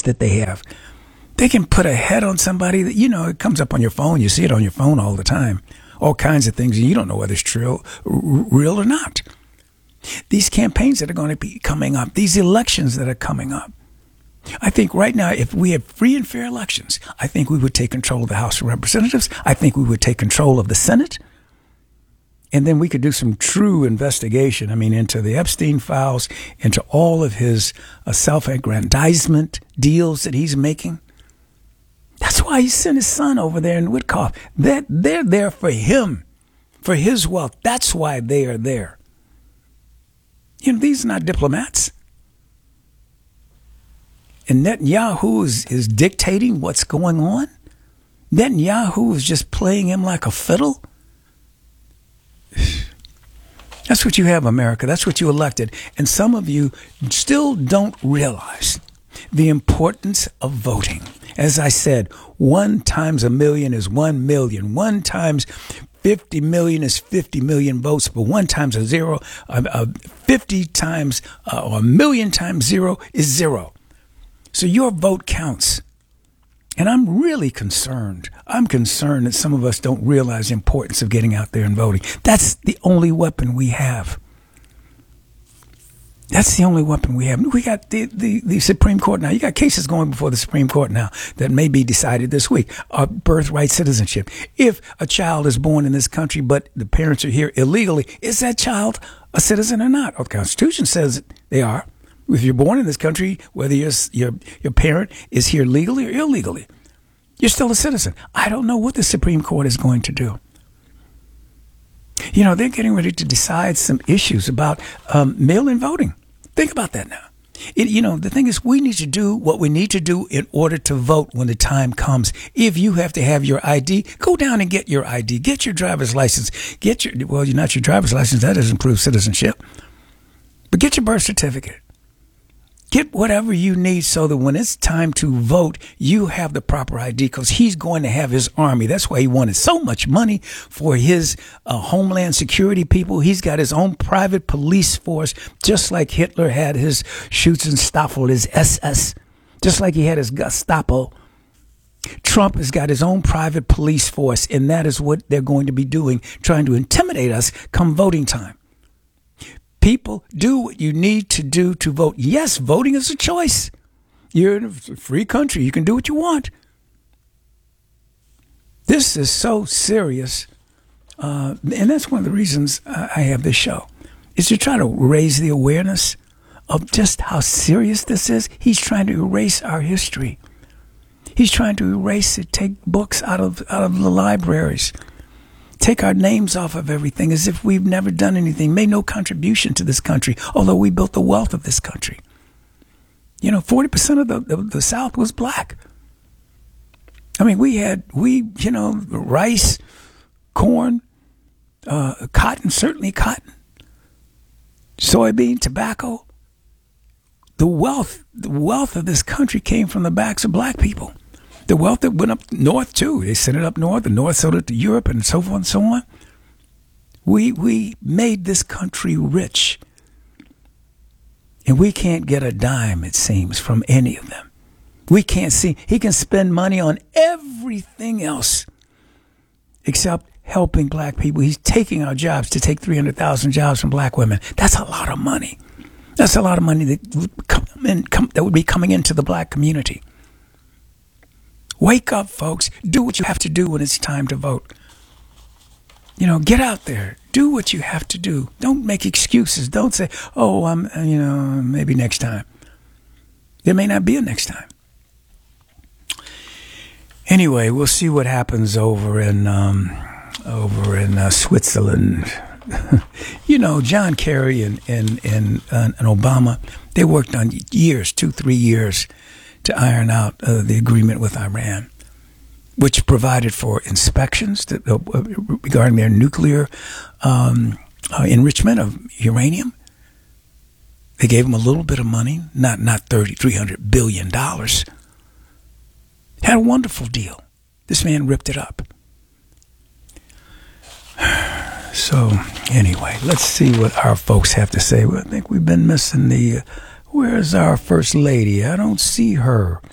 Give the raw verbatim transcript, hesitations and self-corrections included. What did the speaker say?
that they have. They can put a head on somebody that, you know, it comes up on your phone. You see it on your phone all the time. All kinds of things, and you don't know whether it's true, r- real or not. These campaigns that are going to be coming up, these elections that are coming up. I think right now, if we had free and fair elections, I think we would take control of the House of Representatives. I think we would take control of the Senate. And then we could do some true investigation, I mean, into the Epstein files, into all of his uh, self-aggrandizement deals that he's making. That's why he sent his son over there in Witkoff. They're, they're there for him, for his wealth. That's why they are there. You know, these are not diplomats. And Netanyahu is, is dictating what's going on. Netanyahu is just playing him like a fiddle. That's what you have, America. That's what you elected. And some of you still don't realize the importance of voting. As I said, one times a million is one million. One times fifty million is fifty million votes. But one times a zero, uh, uh, fifty times uh, or a million times zero is zero. So your vote counts. And I'm really concerned. I'm concerned that some of us don't realize the importance of getting out there and voting. That's the only weapon we have. That's the only weapon we have. We got the, the, the Supreme Court now. You got cases going before the Supreme Court now that may be decided this week. Uh, birthright citizenship. If a child is born in this country, but the parents are here illegally, is that child a citizen or not? Well, the Constitution says they are. If you're born in this country, whether your your your parent is here legally or illegally, you're still a citizen. I don't know what the Supreme Court is going to do. You know, they're getting ready to decide some issues about um, mail-in voting. Think about that now. It, you know, the thing is, we need to do what we need to do in order to vote when the time comes. If you have to have your I D, go down and get your I D. Get your driver's license. Get your, well, you're not your driver's license. That doesn't prove citizenship. But get your birth certificate. Get whatever you need so that when it's time to vote, you have the proper I D, because he's going to have his army. That's why he wanted so much money for his uh, Homeland Security people. He's got his own private police force, just like Hitler had his Schützenstaffel, his S S, just like he had his Gestapo. Trump has got his own private police force, and that is what they're going to be doing, trying to intimidate us come voting time. People, do what you need to do to vote. Yes, voting is a choice. You're in a free country. You can do what you want. This is so serious. Uh, and that's one of the reasons I have this show, is to try to raise the awareness of just how serious this is. He's trying to erase our history. He's trying to erase it, take books out of out of the libraries. Take our names off of everything as if we've never done anything, made no contribution to this country, although we built the wealth of this country. You know, forty percent of the, the, the South was black. I mean, we had, we, you know, rice, corn, uh, cotton, certainly cotton, soybean, tobacco. The wealth, the wealth of this country came from the backs of black people. The wealth that went up north, too. They sent it up north. The north sold it to Europe and so forth and so on. We we made this country rich. And we can't get a dime, it seems, from any of them. We can't see. He can spend money on everything else except helping black people. He's taking our jobs to take three hundred thousand jobs from black women. That's a lot of money. That's a lot of money that would, come in, come, that would be coming into the black community. Wake up, folks. Do what you have to do when it's time to vote. You know, get out there. Do what you have to do. Don't make excuses. Don't say, oh, I'm, you know, maybe next time. There may not be a next time. Anyway, we'll see what happens over in um, over in uh, Switzerland. You know, John Kerry and and and, uh, and Obama, they worked on years, two, three years, to iron out uh, the agreement with Iran, which provided for inspections to, uh, regarding their nuclear um, uh, enrichment of uranium. They gave them a little bit of money, not not thirty, three hundred billion dollars. Had a wonderful deal. This man ripped it up. So anyway, let's see what our folks have to say. Well, I think we've been missing the. Uh, where's our first lady? I don't see her.